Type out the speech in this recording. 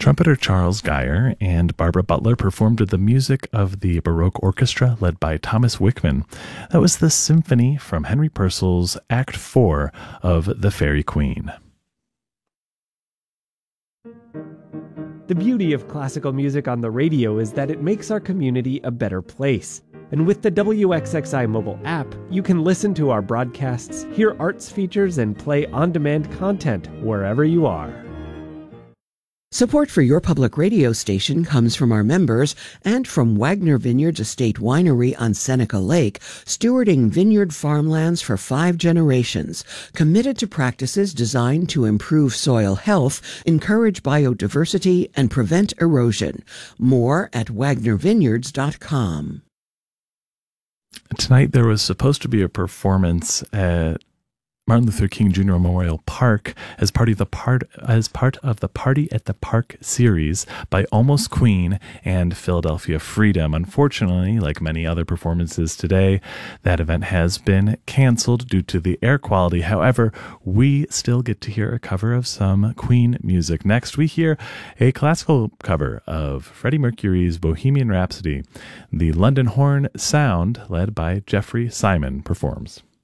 Trumpeter Charles Geyer and Barbara Butler performed with the music of the Baroque Orchestra led by Thomas Wickman. That was the symphony from Henry Purcell's Act 4 of The Fairy Queen. The beauty of classical music on the radio is that it makes our community a better place. And with the WXXI mobile app, you can listen to our broadcasts, hear arts features, and play on-demand content wherever you are. Support for your public radio station comes from our members and from Wagner Vineyards Estate Winery on Seneca Lake, stewarding vineyard farmlands for 5 generations, committed to practices designed to improve soil health, encourage biodiversity, and prevent erosion. More at wagnervineyards.com. Tonight there was supposed to be a performance at Martin Luther King Jr. Memorial Park as part of the Party at the Park series by Almost Queen and Philadelphia Freedom. Unfortunately, like many other performances today, that event has been canceled due to the air quality. However, we still get to hear a cover of some Queen music. Next, we hear a classical cover of Freddie Mercury's Bohemian Rhapsody. The London Horn Sound, led by Jeffrey Simon, performs.